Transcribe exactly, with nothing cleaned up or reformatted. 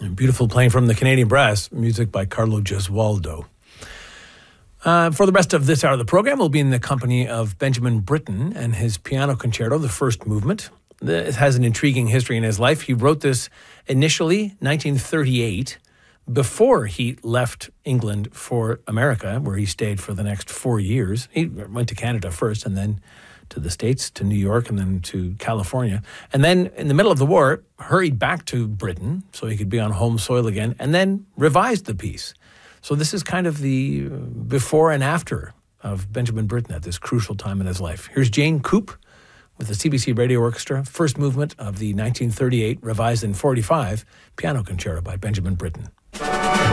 Beautiful playing from the Canadian Brass, music by Carlo Gesualdo. Uh, for the rest of this hour of the program, we'll be in the company of Benjamin Britten and his piano concerto, the first movement. It has an intriguing history in his life. He wrote this initially nineteen thirty-eight, before he left England for America, where he stayed for the next four years. He went to Canada first, and then to the States, to New York, and then to California. And then in the middle of the war, hurried back to Britain so he could be on home soil again, and then revised the piece. So this is kind of the before and after of Benjamin Britten at this crucial time in his life. Here's Jane Coop with the C B C Radio Orchestra, first movement of the nineteen thirty-eight, revised in forty-five, piano concerto by Benjamin Britten.